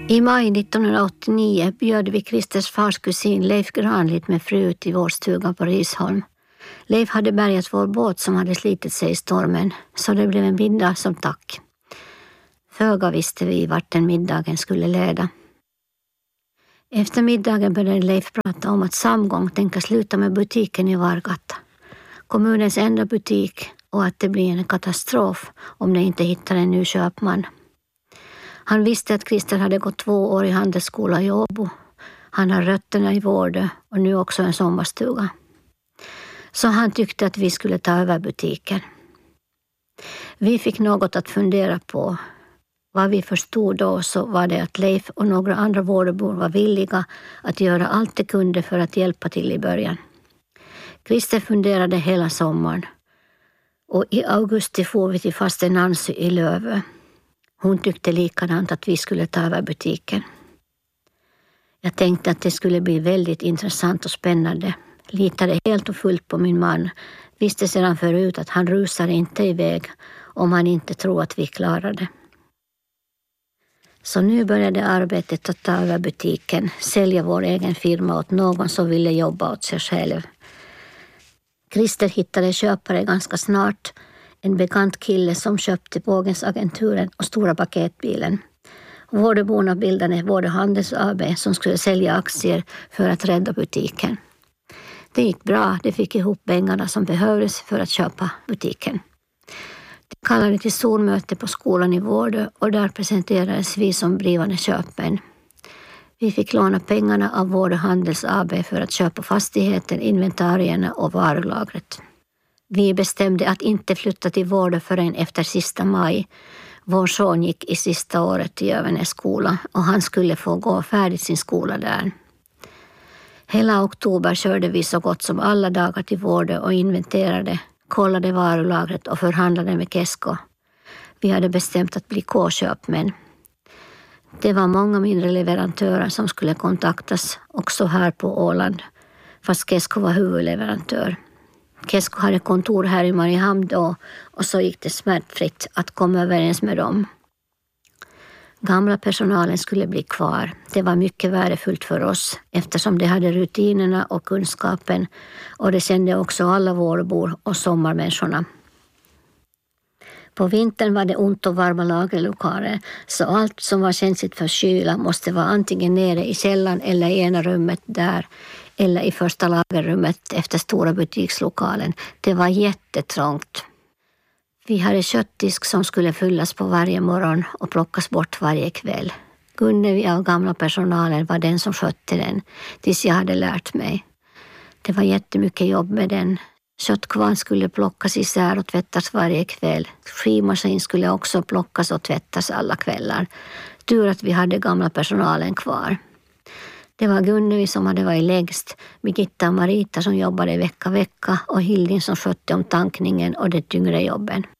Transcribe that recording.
I maj 1989 bjöd vi Christers fars kusin Leif Granlit med fru till vår stuga på Risholm. Leif hade bärgat vår båt som hade slitit sig i stormen, så det blev en middag som tack. Föga visste vi vart den middagen skulle leda. Efter middagen började Leif prata om att Samgång tänker sluta med butiken i Vargata. Kommunens enda butik, och att det blir en katastrof om de inte hittar en ny köpman. Han visste att Christer hade gått 2 år i handelsskola i Åbo. Han har rötterna i Vårdö och nu också en sommarstuga. Så han tyckte att vi skulle ta över butiken. Vi fick något att fundera på. Vad vi förstod då så var det att Leif och några andra Vårdöbor var villiga att göra allt de kunde för att hjälpa till i början. Christer funderade hela sommaren. Och i augusti får vi till faste Nancy i Lövö. Hon tyckte likadant att vi skulle ta över butiken. Jag tänkte att det skulle bli väldigt intressant och spännande. Litade helt och fullt på min man. Visste sedan förut att han rusar inte iväg om han inte tror att vi klarar det. Så nu började arbetet att ta över butiken. Sälja vår egen firma åt någon som ville jobba åt sig själv. Christer hittade köpare ganska snart. En bekant kille som köpte Bågensagenturen och stora paketbilen. Vårdöborna bildade Vårdö Handels AB som skulle sälja aktier för att rädda butiken. Det gick bra, de fick ihop pengarna som behövdes för att köpa butiken. De kallade till stormöte på skolan i Vårdö och där presenterades vi som blivande köpmän. Vi fick låna pengarna av Vårdö Handels AB för att köpa fastigheten, inventarierna och varulagret. Vi bestämde att inte flytta till Vårdö förrän efter sista maj. Vår son gick i sista året i Övenäs skola och han skulle få gå färdigt sin skola där. Hela oktober körde vi så gott som alla dagar till Vårdö och inventerade, kollade varulagret och förhandlade med Kesko. Vi hade bestämt att bli K-köpmän. Det var många mindre leverantörer som skulle kontaktas också här på Åland, fast Kesko var huvudleverantör. Kesko hade kontor här i Mariehamn då och så gick det smärtfritt att komma överens med dem. Gamla personalen skulle bli kvar. Det var mycket värdefullt för oss eftersom de hade rutinerna och kunskapen och det kände också alla vårbor och sommarmänniskorna. På vintern var det ont och varma lagerlokaler så allt som var känsligt för kyla måste vara antingen nere i källaren eller i ena rummet där eller i första lagerrummet efter stora butikslokalen. Det var jättetrångt. Vi hade köttdisk som skulle fyllas på varje morgon och plockas bort varje kväll. Gunnevi av gamla personalen var den som skötte den tills jag hade lärt mig. Det var jättemycket jobb med den. Köttkvarn skulle plockas isär och tvättas varje kväll. Skivmaskin skulle också plockas och tvättas alla kvällar. Tur att vi hade gamla personalen kvar. Det var Gunnevi som hade varit längst, Birgitta och Marita som jobbade vecka och Hilding som skötte om tankningen och de tyngre jobben.